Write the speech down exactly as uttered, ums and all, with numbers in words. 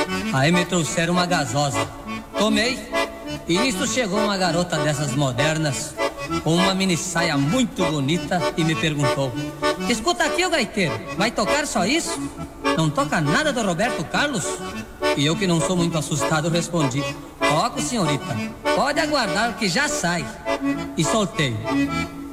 Aí me trouxeram uma gasosa. Tomei. E nisso chegou uma garota dessas modernas, com uma mini saia muito bonita, e me perguntou: escuta aqui, ô gaiteiro, vai tocar só isso? Não toca nada do Roberto Carlos? E eu, que não sou muito assustado, respondi: toco, senhorita, pode aguardar que já sai. E soltei.